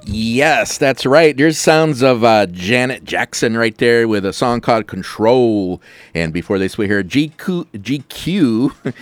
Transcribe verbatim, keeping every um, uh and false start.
Yes, that's right. There's sounds of uh, Janet Jackson right there with a song called Control. And before this, we heard G Q, G Q